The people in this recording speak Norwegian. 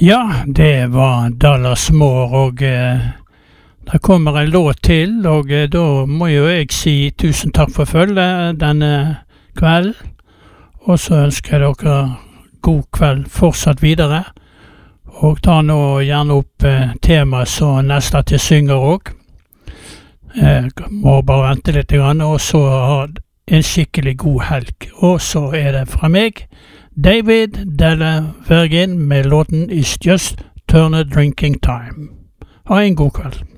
Ja, det var Dallas Moore, og der kommer en låt til, og da må jo jeg si tusen takk for følget denne kvelden. Og så ønsker jeg dere god kveld fortsatt videre. Og ta nå gjerne opp tema som neste til synger også. Må bare vente litt grann, og så ha en skikkelig god helg. Og så det fra meg, David Delle Vergin med låten It's Just Turner Drinking Time. Ha en god kveld.